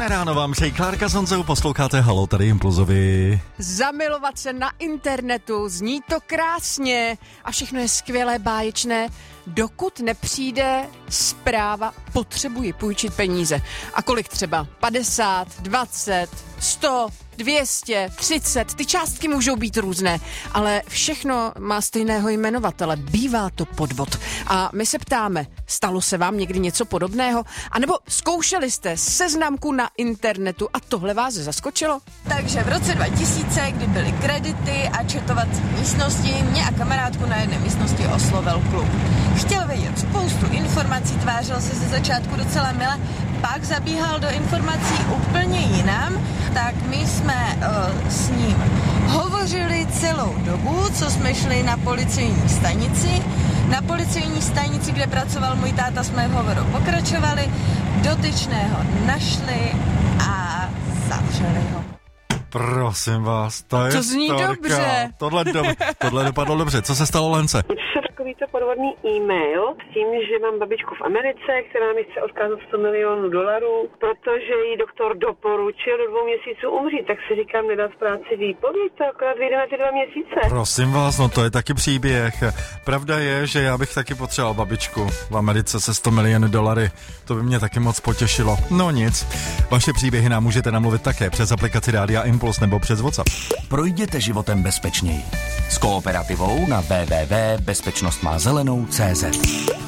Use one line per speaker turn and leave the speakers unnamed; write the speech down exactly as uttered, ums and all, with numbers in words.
Dobré ráno vám přeji Klárka s Honzou, posloucháte Haló, tady Impulzovi.
Zamilovat se na internetu, zní to krásně a všechno je skvělé, báječné, dokud nepřijde zpráva potřebuji půjčit peníze. A kolik třeba? padesát, dvacet, sto, dvě stě, třicet, ty částky můžou být různé, ale všechno má stejného jmenovatele, bývá to podvod. A my se ptáme, stalo se vám někdy něco podobného? A nebo zkoušeli jste seznamku na internetu a tohle vás zaskočilo?
Takže v roce dva tisíce, kdy byly kredity a četovací místnosti, mě a kamarádku na jedné místnosti oslovil kluk. Chtěl vědět spoustu informací, tvářil se ze začátku docela mile, pak zabíhal do informací úplně jinam, tak my jsme uh, s ním hovořili celou dobu, co jsme šli na policejní stanici. Na policejní stanici, kde pracoval můj táta, jsme v hovoru pokračovali, dotyčného našli a zavřeli ho.
Prosím vás, to je
To zní
storka.
dobře.
Tohle, do, tohle dopadlo dobře. Co se stalo, Lence?
Takovýto podvodný e-mail s tím, že mám babičku v Americe, která mi chce odkázat sto milionů dolarů, protože jí doktor doporučil do dvou měsíců umřít, tak si říkám, nedat z práci výpověď, to akorát vyjde na ty dva měsíce.
Prosím vás, no to je taky příběh. Pravda je, že já bych taky potřeboval babičku v Americe se sto miliony dolary. To by mě taky moc potěšilo. No nic. Vaše příběhy nám můžete namluvit také přes aplikaci Rádia Impuls nebo přes WhatsApp.
Projděte životem bezpečněji. S Kooperativou na w w w tečka bezpečnost má zelenou tečka cé zet.